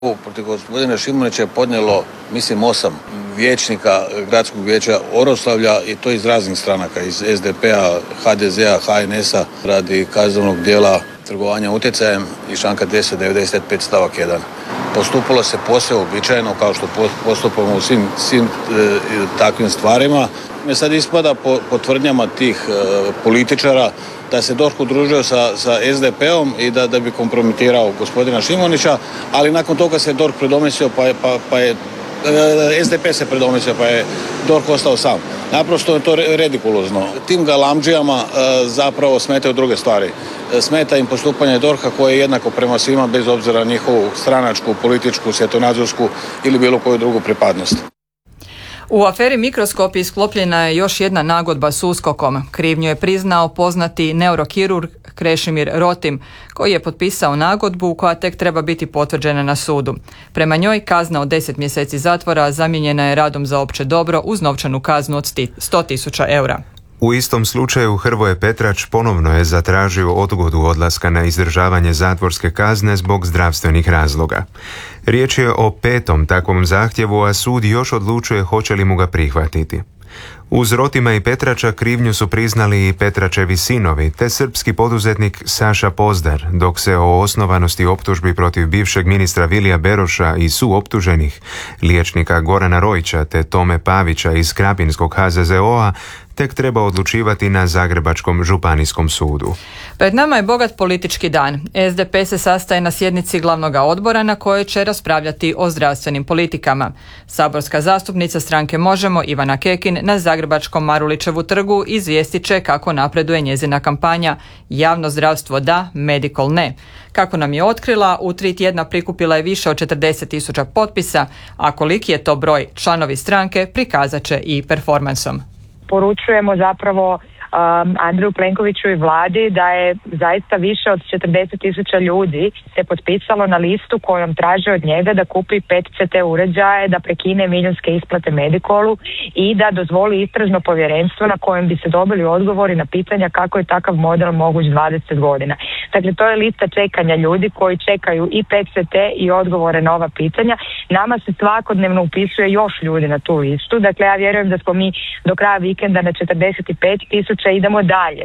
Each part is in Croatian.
Protiv gospodina Šimunića je podnijelo, mislim, 8 vijećnika gradskog vijeća Oroslavlja i to iz raznih stranaka, iz SDP-a, HDZ-a, HNS-a radi kaznenog djela trgovanja utjecajem iz članka 295 stavak 1. Postupalo se posve uobičajeno kao što postupamo u svim takvim stvarima. Sad ispada po tvrdnjama tih političara da se DORH udružio sa SDP-om i da bi kompromitirao gospodina Šimunića, ali nakon toga se DORH predomislio pa je SDP se predomislio pa je DORH ostao sam. Naprosto je to redikulozno. Tim galamdžijama zapravo smetaju druge stvari. Smeta im postupanje DORH-a koje je jednako prema svima bez obzira na njihovu stranačku, političku, svjetonazorsku ili bilo koju drugu pripadnost. U aferi Mikroskopi sklopljena je još jedna nagodba s USKOK-om. Krivnju je priznao poznati neurokirurg Krešimir Rotim, koji je potpisao nagodbu koja tek treba biti potvrđena na sudu. Prema njoj kazna od 10 mjeseci zatvora zamijenjena je radom za opće dobro uz novčanu kaznu od 100.000 eura. U istom slučaju Hrvoje Petrač ponovno je zatražio odgodu odlaska na izdržavanje zatvorske kazne zbog zdravstvenih razloga. Riječ je o 5. takvom zahtjevu, a sud još odlučuje hoće li mu ga prihvatiti. Uz Rotima i Petrača krivnju su priznali i Petračevi sinovi, te srpski poduzetnik Saša Pozdar, dok se o osnovanosti optužbi protiv bivšeg ministra Vilija Beroša i suoptuženih, liječnika Gorana Rojića te Tome Pavića iz Krapinskog HZZO-a, tek treba odlučivati na Zagrebačkom županijskom sudu. Pred nama je bogat politički dan. SDP se sastaje na sjednici glavnog odbora na kojoj će raspravljati o zdravstvenim politikama. Saborska zastupnica stranke Možemo Ivana Kekin na Zagrebačkom Marulićevu trgu izvijestit će kako napreduje njezina kampanja Javno zdravstvo da, medical ne. Kako nam je otkrila, u 3 tjedna prikupila je više od 40.000 potpisa, a koliki je to broj, članovi stranke prikazat će i performansom. Poručujemo zapravo Andreju Plenkoviću i vladi da je zaista više od 40.000 ljudi se potpisalo na listu kojom traže od njega da kupi PET-CT uređaje, da prekine milijunske isplate Medikolu i da dozvoli istražno povjerenstvo na kojem bi se dobili odgovori na pitanja kako je takav model moguć 20 godina. Dakle, to je lista čekanja ljudi koji čekaju i PET-CT i odgovore na ova pitanja. Nama se svakodnevno upisuje još ljudi na tu listu. Dakle, ja vjerujem da smo mi do kraja vikenda na 45.000. Idemo dalje.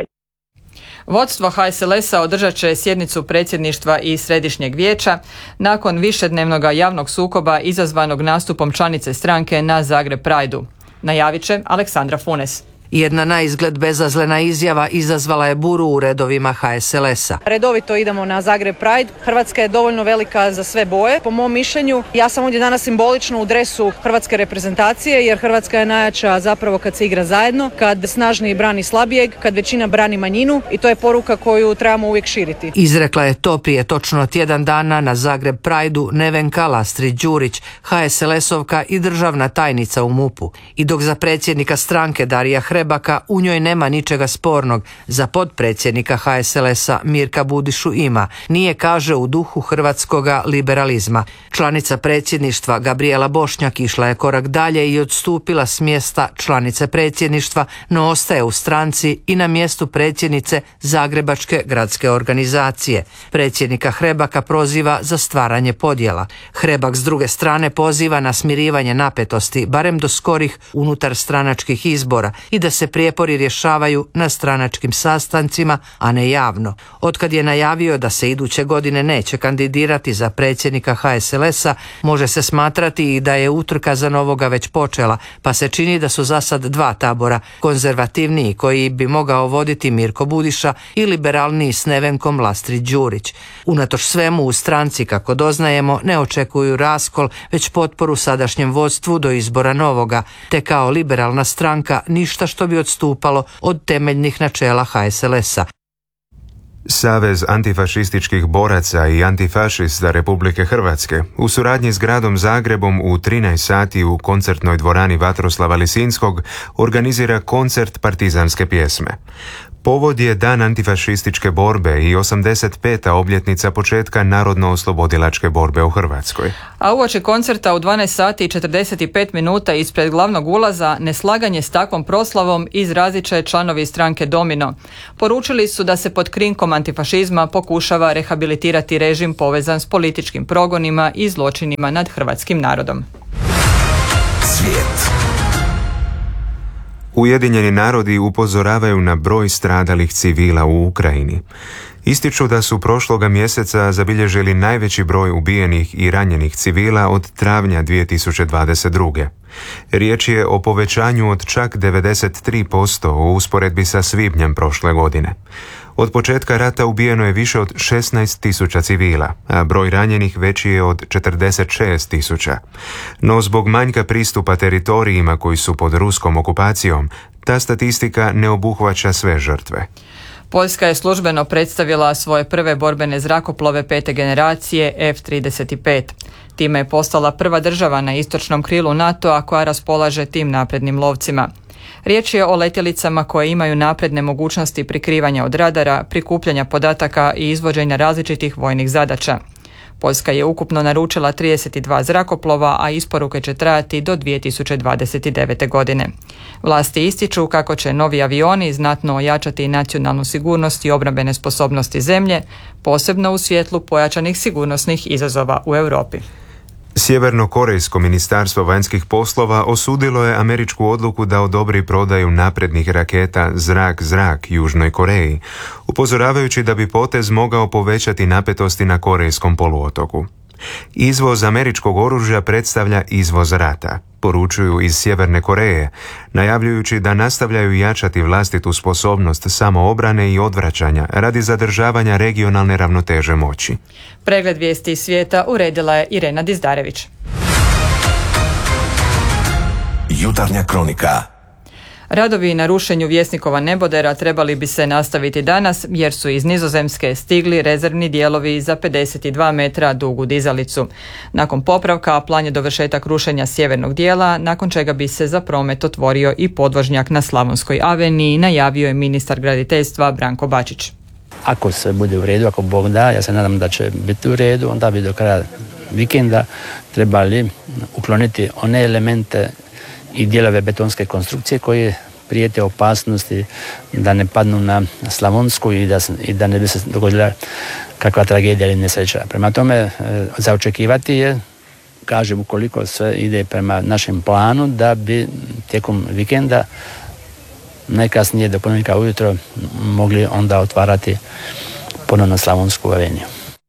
Vodstvo HSLS-a održat će sjednicu predsjedništva i središnjeg vijeća nakon višednevnog javnog sukoba izazvanog nastupom članice stranke na Zagreb Prideu. Najavit će Aleksandra Funes. Jedna na izgled bezazlena izjava izazvala je buru u redovima HSLS-a. Redovito idemo na Zagreb Pride. Hrvatska je dovoljno velika za sve boje. Po mom mišljenju, ja sam ovdje danas simbolično u dresu hrvatske reprezentacije, jer Hrvatska je najjača zapravo kad se igra zajedno, kad snažniji brani slabijeg, kad većina brani manjinu i to je poruka koju trebamo uvijek širiti. Izrekla je to prije točno tjedan dana na Zagreb Prideu Nevenka Lastrid-Đurić, HSLS-ovka i državna tajnica u MUP-u. I dok za predsjednika stranke Darija Hrebaka u njoj nema ničega spornog, za potpredsjednika HSLS-a Mirka Budišu ima. Nije, kaže, u duhu hrvatskoga liberalizma. Članica predsjedništva Gabrijela Bošnjak išla je korak dalje i odstupila s mjesta članice predsjedništva, no ostaje u stranci i na mjestu predsjednice Zagrebačke gradske organizacije. Predsjednika Hrebaka proziva za stvaranje podjela. Hrebak s druge strane poziva na smirivanje napetosti, barem do skorih unutar stranačkih izbora, i da se prijepori rješavaju na stranačkim sastancima, a ne javno. Otkad je najavio da se iduće godine neće kandidirati za predsjednika HSLS-a, može se smatrati i da je utrka za novoga već počela, pa se čini da su za sad 2 tabora, konzervativniji koji bi mogao voditi Mirko Budiša i liberalniji s Nevenkom Lastrid-Đurić. Unatoč svemu u stranci, kako doznajemo, ne očekuju raskol, već potporu sadašnjem vodstvu do izbora novoga, te kao liberalna stranka ništa što bi odstupalo od temeljnih načela HSLS-a. Savez antifašističkih boraca i antifašista Republike Hrvatske u suradnji s gradom Zagrebom u 13 sati u koncertnoj dvorani Vatroslava Lisinskog organizira koncert partizanske pjesme. Povod je Dan antifašističke borbe i 85. obljetnica početka narodno-oslobodilačke borbe u Hrvatskoj. A uoči koncerta u 12 sati i 45 minuta ispred glavnog ulaza neslaganje s takvom proslavom izrazit će članovi stranke Domino. Poručili su da se pod krinkom antifašizma pokušava rehabilitirati režim povezan s političkim progonima i zločinima nad hrvatskim narodom. Svijet. Ujedinjeni narodi upozoravaju na broj stradalih civila u Ukrajini. Ističu da su prošloga mjeseca zabilježili najveći broj ubijenih i ranjenih civila od travnja 2022. Riječ je o povećanju od čak 93% u usporedbi sa svibnjem prošle godine. Od početka rata ubijeno je više od 16.000 civila, a broj ranjenih veći je od 46.000. No zbog manjka pristupa teritorijima koji su pod ruskom okupacijom, ta statistika ne obuhvaća sve žrtve. Poljska je službeno predstavila svoje prve borbene zrakoplove 5. generacije F-35. Time je postala prva država na istočnom krilu NATO-a koja raspolaže tim naprednim lovcima. Riječ je o letjelicama koje imaju napredne mogućnosti prikrivanja od radara, prikupljanja podataka i izvođenja različitih vojnih zadaća. Poljska je ukupno naručila 32 zrakoplova, a isporuke će trajati do 2029. godine. Vlasti ističu kako će novi avioni znatno ojačati nacionalnu sigurnost i obrambene sposobnosti zemlje, posebno u svjetlu pojačanih sigurnosnih izazova u Europi. Sjeverno-korejsko ministarstvo vanjskih poslova osudilo je američku odluku da odobri prodaju naprednih raketa zrak-zrak Južnoj Koreji, upozoravajući da bi potez mogao povećati napetosti na korejskom poluotoku. Izvoz američkog oružja predstavlja izvoz rata, poručuju iz Sjeverne Koreje, najavljujući da nastavljaju jačati vlastitu sposobnost samoobrane i odvraćanja radi zadržavanja regionalne ravnoteže moći. Pregled vijesti iz svijeta uredila je Irena Dizdarević. Jutarnja kronika. Radovi na rušenju Vjesnikova nebodera trebali bi se nastaviti danas jer su iz Nizozemske stigli rezervni dijelovi za 52 metra dugu dizalicu. Nakon popravka plan je dovršetak rušenja sjevernog dijela, nakon čega bi se za promet otvorio i podvožnjak na Slavonskoj aveniji, najavio je ministar graditeljstva Branko Bačić. Ako sve bude u redu, ako Bog da, ja se nadam da će biti u redu, onda bi do kraja vikenda trebali ukloniti one elemente i dijelove betonske konstrukcije koje prijete opasnosti da ne padnu na Slavonsku i da ne bi se dogodila kakva tragedija ili nesreća. Prema tome, za očekivati je, kažem, ukoliko sve ide prema našem planu, da bi tijekom vikenda najkasnije do ponedjeljka ujutro mogli onda otvarati ponovno Slavonsku aveniju.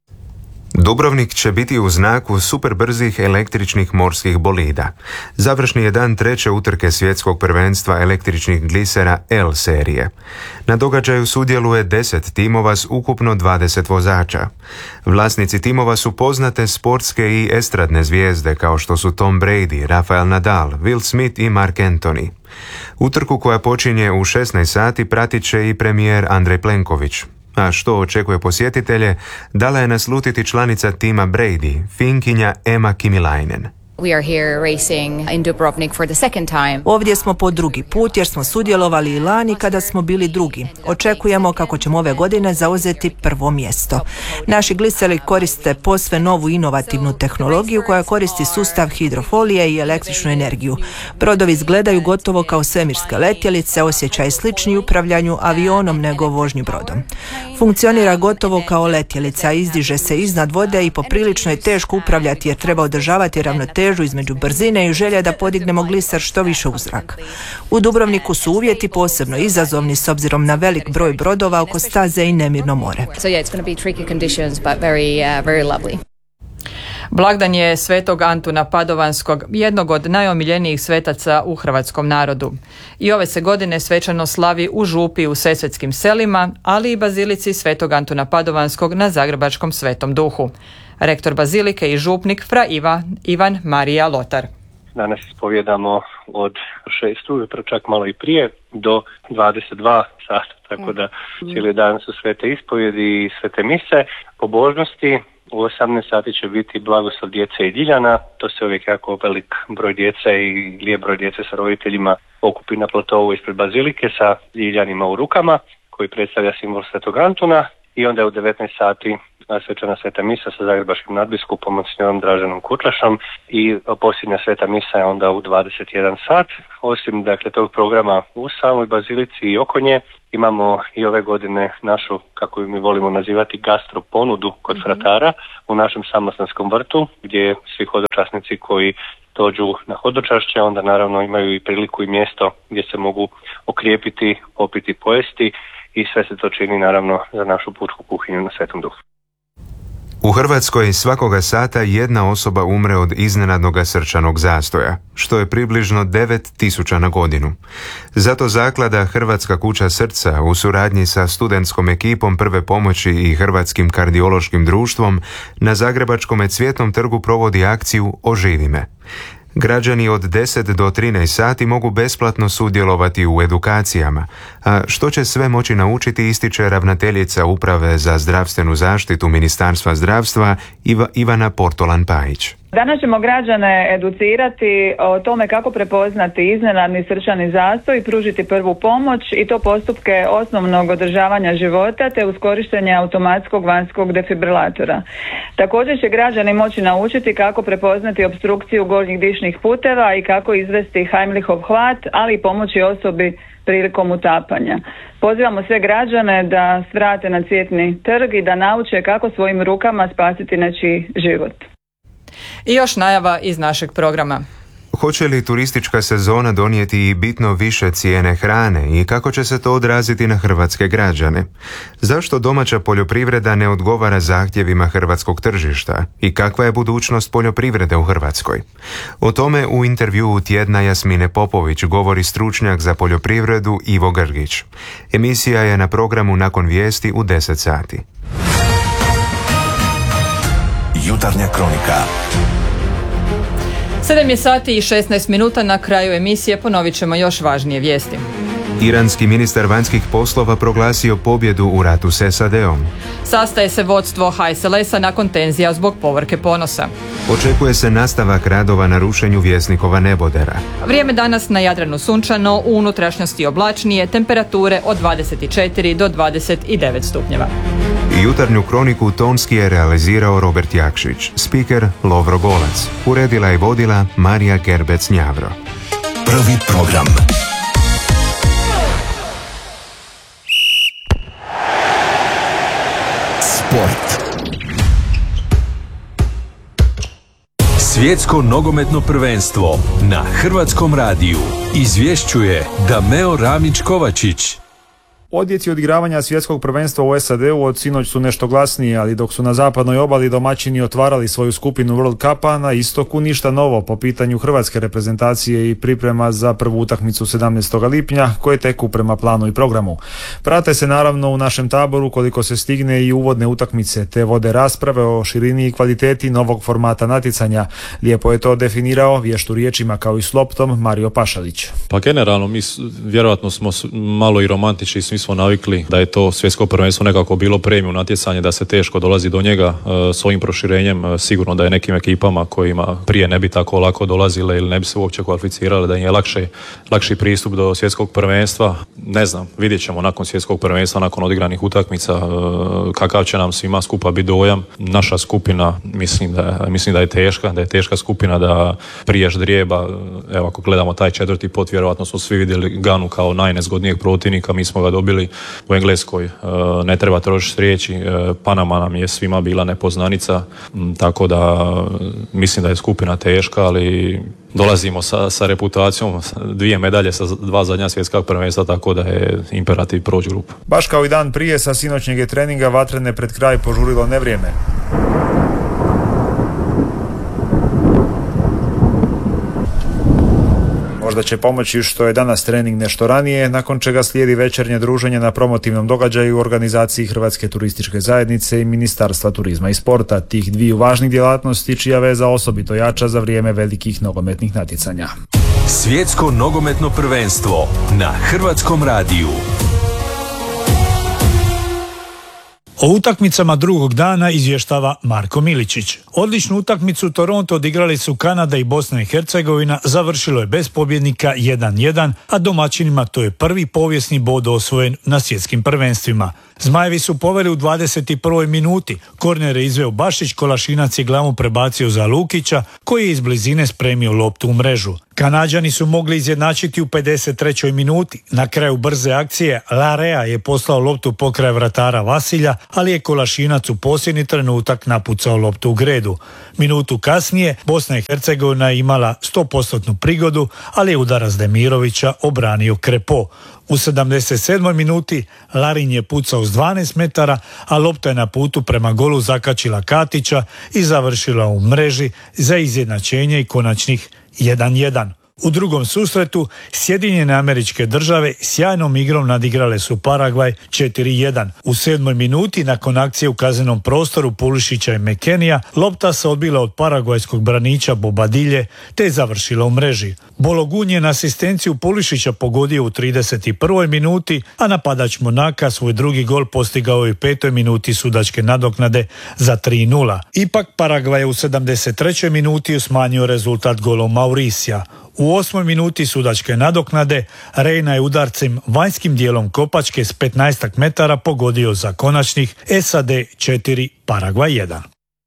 Dubrovnik će biti u znaku superbrzih električnih morskih bolida. Završni je dan treće utrke svjetskog prvenstva električnih glisera L serije. Na događaju sudjeluje 10 timova s ukupno 20 vozača. Vlasnici timova su poznate sportske i estradne zvijezde kao što su Tom Brady, Rafael Nadal, Will Smith i Mark Anthony. Utrku koja počinje u 16 sati pratit će i premijer Andrej Plenković. A što očekuje posjetitelje, dala je naslutiti članica tima Brady, Finkinja Emma Kimilainen. We are here racing in Dubrovnik for the second time. Ovdje smo po drugi put jer smo sudjelovali i lani kada smo bili drugi. Očekujemo kako ćemo ove godine zauzeti prvo mjesto. Naši gliseri koriste posve novu inovativnu tehnologiju koja koristi sustav hidrofolije i električnu energiju. Brodovi izgledaju gotovo kao svemirske letjelice, osjećaj slični upravljanju avionom nego vožnji brodom. Funkcionira gotovo kao letjelica, izdiže se iznad vode i poprilično je teško upravljati jer treba održavati ravnotežu između brzine i želje da podignemo gliser što više u zrak. U Dubrovniku su uvjeti posebno izazovni s obzirom na velik broj brodova oko staze i nemirno more. So yeah, it's going to be tricky conditions, but very lovely. Blagdan je Svetog Antuna Padovanskog, jednog od najomiljenijih svetaca u hrvatskom narodu. I ove se godine svečano slavi u Župi u Sesvetskim selima, ali i bazilici Svetog Antuna Padovanskog na zagrebačkom Svetom Duhu. Rektor bazilike i župnik fra Ivan Marija Lotar. Danas ispovjedamo od 6 ujutro, čak malo i prije, do 22 sata, tako da cijeli dan su svete ispovjedi i svete mise, pobožnosti. U 18 sati će biti blagoslov djece i Diljana, to se uvijek jako velik broj djece i lijep broj djece sa roditeljima okupi na platovu ispred bazilike sa Diljanima u rukama, koji predstavlja simbol Svetog Antuna i onda je u 19 sati svečana sveta misa sa zagrebačkim nadbiskupom monsignorom Draženom Kutlašom i posljednja sveta misa je onda u 21 sat. Osim dakle tog programa u samoj bazilici i oko nje imamo i ove godine našu, kako mi volimo nazivati, gastro ponudu kod fratara u našem Samostanskom vrtu, gdje svi hodočasnici koji dođu na hodočašće onda naravno imaju i priliku i mjesto gdje se mogu okrijepiti, popiti, pojesti i sve se to čini naravno za našu pučku kuhinju na Svetom Duhu. U Hrvatskoj svakoga sata jedna osoba umre od iznenadnog srčanog zastoja, što je približno 9.000 na godinu. Zato zaklada Hrvatska kuća srca u suradnji sa studentskom ekipom prve pomoći i Hrvatskim kardiološkim društvom na Zagrebačkom Cvjetnom trgu provodi akciju Oživi me. Građani od 10 do 13 sati mogu besplatno sudjelovati u edukacijama, a što će sve moći naučiti ističe ravnateljica Uprave za zdravstvenu zaštitu Ministarstva zdravstva Ivana Portolan-Pajić. Danas ćemo građane educirati o tome kako prepoznati iznenadni srčani zastoj i pružiti prvu pomoć i to postupke osnovnog održavanja života te uz korištenje automatskog vanjskog defibrilatora. Također će građani moći naučiti kako prepoznati opstrukciju gornjih dišnih puteva i kako izvesti Heimlichov hlad, ali i pomoći osobi prilikom utapanja. Pozivamo sve građane da svrate na Cvjetni trg i da nauče kako svojim rukama spasiti nečiji život. I još najava iz našeg programa. Hoće li turistička sezona donijeti i bitno više cijene hrane i kako će se to odraziti na hrvatske građane? Zašto domaća poljoprivreda ne odgovara zahtjevima hrvatskog tržišta i kakva je budućnost poljoprivrede u Hrvatskoj? O tome u intervjuu tjedna Jasmine Popović govori stručnjak za poljoprivredu Ivo Grgić. Emisija je na programu nakon vijesti u 10 sati. Jutarnja kronika. 7 je sati i 16 minuta, na kraju emisije ponovit ćemo još važnije vijesti. Iranski ministar vanjskih poslova proglasio pobjedu u ratu s SAD-om. Sastaje se vodstvo HSLS-a nakon tenzija zbog povorke Ponosa. Očekuje se nastavak radova na rušenju Vjesnikova nebodera. Vrijeme danas na Jadranu sunčano, u unutrašnjosti oblačnije, temperature od 24 do 29 stupnjeva. Jutarnju kroniku tonski je realizirao Robert Jakšić, spiker Lovro Golac. Uredila i vodila Marija Gerbec-Njavro. Prvi program. Sport. Svjetsko nogometno prvenstvo na Hrvatskom radiju izvješćuje Dameo Ramić-Kovačić. Odjeci odigravanja svjetskog prvenstva u SAD-u od sinoć su nešto glasniji, ali dok su na zapadnoj obali domaćini otvarali svoju skupinu World Cupa, na istoku ništa novo po pitanju hrvatske reprezentacije i priprema za prvu utakmicu 17. lipnja, koje teku prema planu i programu. Prate se naravno u našem taboru koliko se stigne i uvodne utakmice, te vode rasprave o širini i kvaliteti novog formata natjecanja. Lijepo je to definirao vještu riječima kao i s loptom Mario Pašalić. Pa generalno mi vjerojatno smo malo i romantični, svi smo navikli da je to svjetsko prvenstvo nekako bilo premium natjecanje, da se teško dolazi do njega. S ovim proširenjem sigurno da je nekim ekipama kojima prije ne bi tako lako dolazile ili ne bi se uopće kvalificirale, da im je lakši pristup do svjetskog prvenstva. Ne znam, vidjet ćemo nakon svjetskog prvenstva, nakon odigranih utakmica kakav će nam svima skupa biti dojam. Naša skupina mislim da je teška skupina, da prije ždrijeba, evo ako gledamo taj četvrti pot, vjerojatno smo svi vidjeli Ganu kao najnezgodnijeg protivnika, mi smo ga dobili u Engleskoj, ne treba trošiti riječi. Panama nam je svima bila nepoznanica, tako da mislim da je skupina teška, ali dolazimo sa reputacijom, 2 medalje sa 2 zadnja svjetska prvenstva, tako da je imperativ proći grupu. Baš kao i dan prije, sa sinoćnjeg je treninga vatrene pred kraj požurilo nevrijeme. Možda će pomoći što je danas trening nešto ranije, nakon čega slijedi večernje druženje na promotivnom događaju u organizaciji Hrvatske turističke zajednice i Ministarstva turizma i sporta, tih dviju važnih djelatnosti čija veza osobito jača za vrijeme velikih nogometnih natjecanja. Svjetsko nogometno prvenstvo na Hrvatskom radiju. O utakmicama drugog dana izvještava Marko Miličić. Odličnu utakmicu Toronto odigrali su Kanada i Bosna i Hercegovina, završilo je bez pobjednika 1-1, a domaćinima to je prvi povijesni bod osvojen na svjetskim prvenstvima. Zmajevi su poveli u 21. minuti. Korner je izveo Bašić, Kolašinac je glavom prebacio za Lukića, koji je iz blizine spremio loptu u mrežu. Kanađani su mogli izjednačiti u 53. minuti. Na kraju brze akcije Larea je poslao loptu pokraj vratara Vasilja, ali je Kolašinac u posljednji trenutak napucao loptu u gredu. Minutu kasnije Bosna i Hercegovina je imala 100% prigodu, ali je udarac Demirovića obranio Krepo. U 77. minuti Larin je pucao s 12 metara, a lopta je na putu prema golu zakačila Katića i završila u mreži za izjednačenje i konačnih 1-1. U drugom susretu Sjedinjene Američke Države sjajnom igrom nadigrale su Paragvaj 4-1. U 7. minuti nakon akcije u kaznenom prostoru Pulišića i Mekenija lopta se odbila od paragvajskog braniča Bobadilje te je završila u mreži. Bologun je na asistenciju Pulišića pogodio u 31. minuti, a napadač Monaka svoj drugi gol postigao je u 5. minuti sudačke nadoknade za 3-0. Ipak Paragvaj je u 73. minuti smanjio rezultat golom Mauricija. U 8. minuti sudačke nadoknade Rejna je udarcem vanjskim dijelom kopačke s 15 metara pogodio za konačnih SAD 4, Paragvaj 1.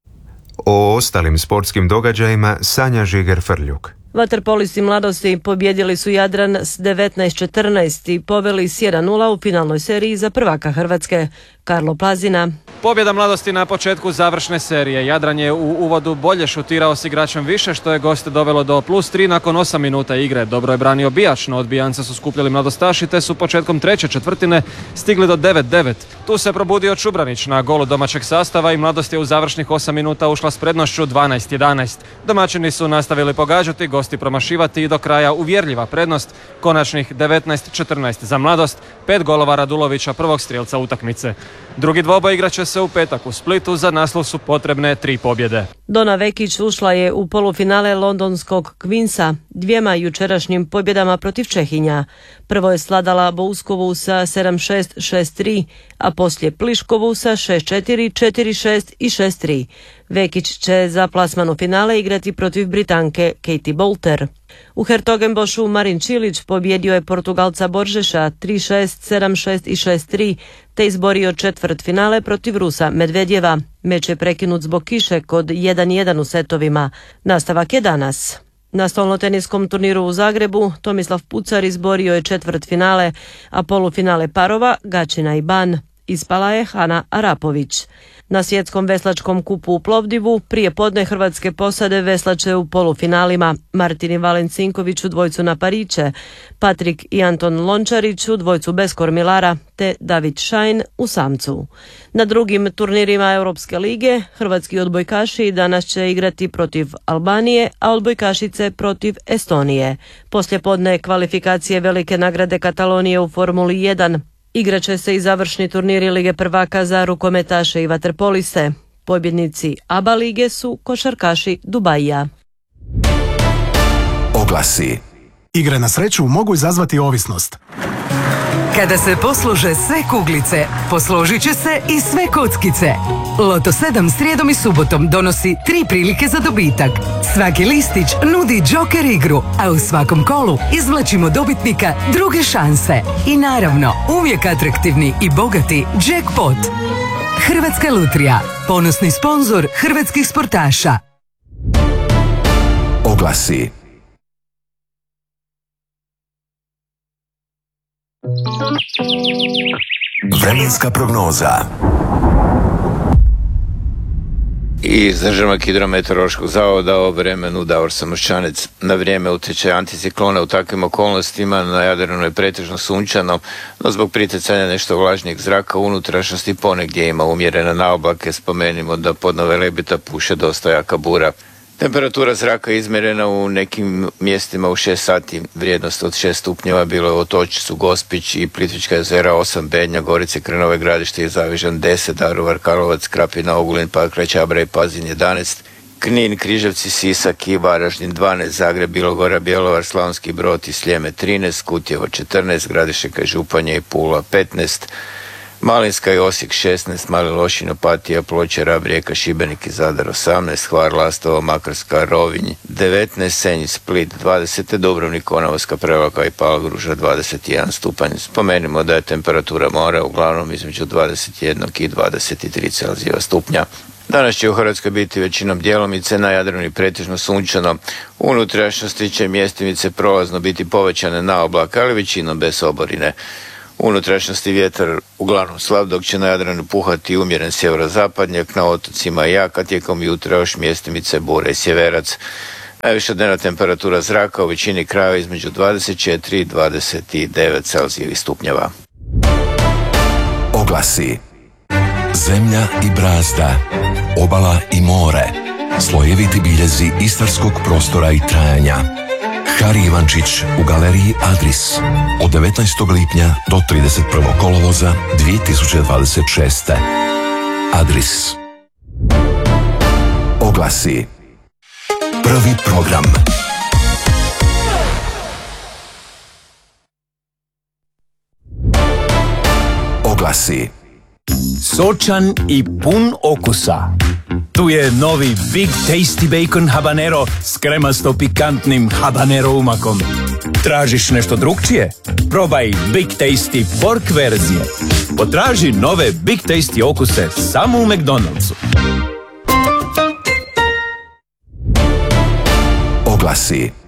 O ostalim sportskim događajima Sanja Žiger-Frljuk. Vaterpolisti mladosti pobjedili su Jadran s 19-14 i poveli s 1-0 u finalnoj seriji za prvaka Hrvatske. Karlo Plazina. Pobjeda mladosti na početku završne serije. Jadran je u uvodu bolje šutirao s igračem više, što je goste dovelo do +3 nakon 8 minuta igre. Dobro je branio Bijač, no od Bijanca su skupljali mladostaši te su početkom treće četvrtine stigli do 9-9. Tu se probudio Čubranić na golu domaćeg sastava i mladost je u završnih 8 minuta ušla s prednošću 12-11. Domaćini su nastavili pogađati, gosti promašivati i do kraja uvjerljiva prednost, konačnih 19-14 za mladost, 5 golova Radulovića, prvog strijelca utakmice. Drugi dvoboj igraće se u petak u Splitu, za naslov su potrebne 3 pobjede. Dona Vekić ušla je u polufinale londonskog Queensa 2 jučerašnjim pobjedama protiv Čehinja. Prvo je sladala Bouskovu sa 7-6, 6-3, a poslije Pliškovu sa 6-4, 4-6 i 6-3. Vekić će za plasman u finale igrati protiv Britanke Katie Boulter. U Hertogenbošu Marin Čilić pobjedio je Portugalca Boržeša 3-6, 7-6 i 6-3, te izborio četvrtfinale protiv Rusa Medvedjeva. Meč je prekinut zbog kiše kod 1-1 u setovima. Nastavak je danas. Na stolnoteniskom turniru u Zagrebu Tomislav Pucar izborio je četvrtfinale, a polufinale parova Gačina i Ban. Ispala je Hana Arapović. Na svjetskom veslačkom kupu u Plovdivu prije podne hrvatske posade veslače u polufinalima. Martin i Valen Cinković u dvojcu na pariće, Patrik i Anton Lončarić u dvojcu bez kormilara, te David Šajn u samcu. Na drugim turnirima Europske lige hrvatski odbojkaši danas će igrati protiv Albanije, a odbojkašice protiv Estonije. Poslijepodne kvalifikacije velike nagrade Katalonije u Formuli 1. Igraće se i završni turniri Lige prvaka za rukometaše i vaterpoliste. Pobjednici ABA lige su košarkaši Dubaija. Oglasi. Igre na sreću mogu izazvati ovisnost. Kada se poslože sve kuglice, posložit će se i sve kockice. Loto 7 srijedom i subotom donosi 3 prilike za dobitak. Svaki listić nudi džoker igru, a u svakom kolu izvlačimo dobitnika druge šanse. I naravno, uvijek atraktivni i bogati jackpot. Hrvatska lutrija, ponosni sponzor hrvatskih sportaša. Oglasi. Vremenska prognoza. Iz Državnog hidrometeorološkog zavoda o vremenu Davor Samoščanec. Na vrijeme utječe anticiklona u takvim okolnostima, na Jadranu je pretežno sunčano, no zbog pritjecanja nešto vlažnijeg zraka u unutrašnjosti ponegdje ima umjerene naoblake. Spomenimo da pod Nove Lebita puše dosta jaka bura. Temperatura zraka je izmjerena u nekim mjestima u 6 sati, vrijednost od 6 stupnjeva bilo je u Otočcu, Gospić i Plitvička jezera 8, Bednja, Gorice, Krenove Gradište i Zavižan 10, Daruvar, Karlovac, Krapina, Ogulin, Pakrac, Čabre i Pazin 11, Knin, Križevci, Sisak i Varaždin 12, Zagreb, Bilogora, Bjelovar, Slavonski Brod i Sljeme 13, Kutjevo 14, Gradišćaka, Županje i Pula 15, Malinska i Osijek 16, Mali Lošinj, Opatija, Ploče, Rab, Rijeka, Šibenik i Zadar 18, Hvar, Lastovo, Makarska, Rovinj 19, Senj, Split 20, Dubrovnik, Konavolska, Prevlaka i Palagruža 21 stupanj. Spomenimo da je temperatura mora uglavnom između 21 i 23 Celzijeva stupnja. Danas će u Hrvatskoj biti većinom djelomice, na Jadranu i pretežno sunčano. U unutrašnjosti će mjestimice prolazno biti povećane na oblake, ali većinom bez oborine. U unutrašnjosti vjetar uglavnom slab, dok će na Jadranu puhati umjeren sjeverozapadnjak, na otocima jaka, tijekom jutra još mjestimice bure i sjeverac. Najviša dnevna temperatura zraka u većini krajeva između 24 i 29 Celzijevih stupnjeva. Oglasi. Zemlja i brazda, obala i more, slojeviti biljezi istarskog prostora i trajanja. Hari Ivančić u galeriji Adris od 19. lipnja do 31. kolovoza 2026. Adris. Oglasi. Prvi program. Oglasi. Sočan i pun okusa. Tu je novi Big Tasty Bacon Habanero s kremasto pikantnim habanero umakom. Tražiš nešto drukčije? Probaj Big Tasty pork verzije. Potraži nove Big Tasty okuse samo u McDonald'su. Oglasi.